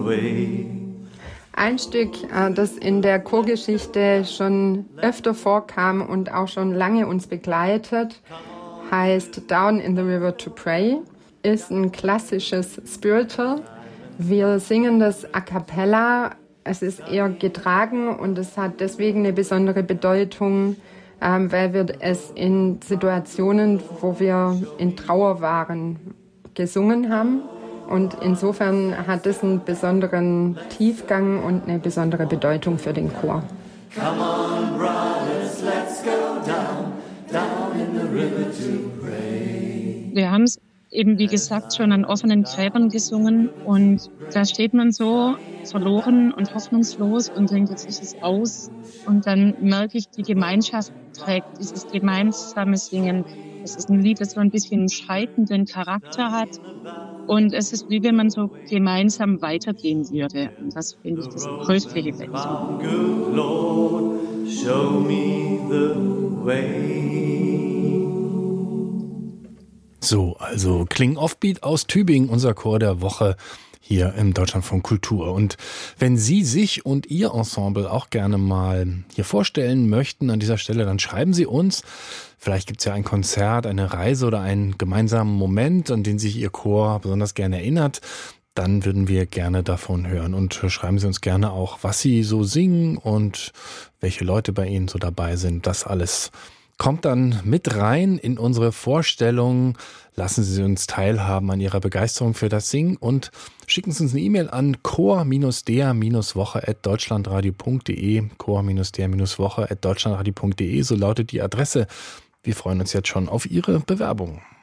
Ein Stück, das in der Chorgeschichte schon öfter vorkam und auch schon lange uns begleitet, heißt Down in the River to Pray, ist ein klassisches Spiritual. Wir singen das a cappella, es ist eher getragen und es hat deswegen eine besondere Bedeutung, weil wir es in Situationen, wo wir in Trauer waren, gesungen haben. Und insofern hat es einen besonderen Tiefgang und eine besondere Bedeutung für den Chor. Come on, brothers, let's go down in the river to pray. Wir haben es eben, wie gesagt, schon an offenen Gräbern gesungen. Und da steht man so verloren und hoffnungslos und denkt, jetzt ist es aus. Und dann merke ich, die Gemeinschaft trägt dieses gemeinsame Singen. Es ist ein Lied, das so ein bisschen einen scheidenden Charakter hat. Und es ist wie wenn man so gemeinsam weitergehen würde. Und das finde ich das größte Event. So, also Kling Offbeat aus Tübingen, unser Chor der Woche hier im Deutschlandfunk Kultur. Und wenn Sie sich und Ihr Ensemble auch gerne mal hier vorstellen möchten an dieser Stelle, dann schreiben Sie uns. Vielleicht gibt es ja ein Konzert, eine Reise oder einen gemeinsamen Moment, an den sich Ihr Chor besonders gerne erinnert. Dann würden wir gerne davon hören. Und schreiben Sie uns gerne auch, was Sie so singen und welche Leute bei Ihnen so dabei sind. Das alles kommt dann mit rein in unsere Vorstellung. Lassen Sie uns teilhaben an Ihrer Begeisterung für das Singen und schicken Sie uns eine E-Mail an chor-der-woche@deutschlandradio.de, chor-der-woche@deutschlandradio.de, so lautet die Adresse. Wir freuen uns jetzt schon auf Ihre Bewerbung.